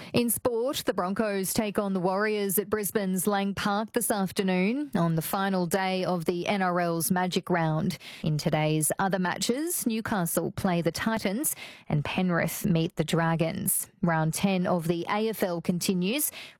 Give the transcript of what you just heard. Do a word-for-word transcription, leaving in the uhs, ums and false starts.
In sport, the Broncos take on the Warriors at Brisbane's Lang Park this afternoon on the final day of the N R L's Magic Round. In today's other matches, Newcastle play the Titans and Penrith meet the Dragons. Round ten of the A F L continues